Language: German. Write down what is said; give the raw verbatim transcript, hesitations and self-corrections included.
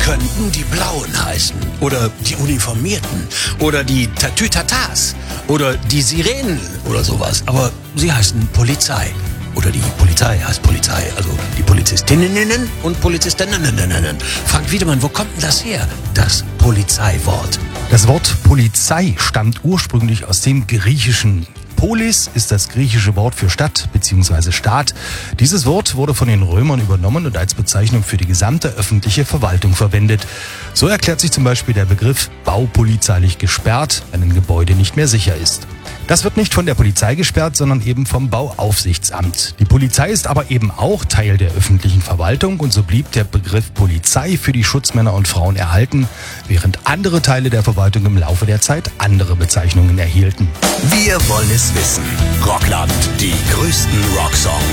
könnten die Blauen heißen. Oder die Uniformierten. Oder die Tatütatas. Oder die Sirenen oder sowas. Aber sie heißen Polizei. Oder die Polizei heißt Polizei. Also die Polizistinnen und Polizistinnen. Frank Wiedemann, wo kommt denn das her? Das Polizeiwort. Das Wort Polizei stammt ursprünglich aus dem Griechischen. Polis ist das griechische Wort für Stadt bzw. Staat. Dieses Wort wurde von den Römern übernommen und als Bezeichnung für die gesamte öffentliche Verwaltung verwendet. So erklärt sich zum Beispiel der Begriff baupolizeilich gesperrt, wenn ein Gebäude nicht mehr sicher ist. Das wird nicht von der Polizei gesperrt, sondern eben vom Bauaufsichtsamt. Die Polizei ist aber eben auch Teil der öffentlichen Verwaltung und so blieb der Begriff Polizei für die Schutzmänner und Frauen erhalten, während andere Teile der Verwaltung im Laufe der Zeit andere Bezeichnungen erhielten. Wir wollen es wissen. Rockland, die größten Rocksongs.